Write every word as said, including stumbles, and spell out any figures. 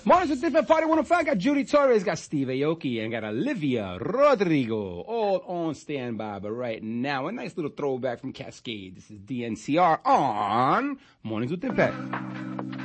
Mornings with Different Party one oh five. Got Judy Torres, got Steve Aoki, and got Olivia Rodrigo all on standby. But right now, a nice little throwback from Cascade. This is D N C R on Mornings with Different.